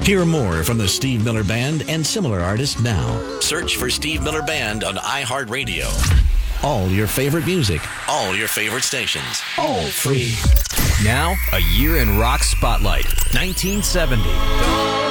Hear more from the Steve Miller Band and similar artists now. Search for Steve Miller Band on iHeartRadio. All your favorite music, all your favorite stations, all free. Now, a year in rock spotlight, 1970.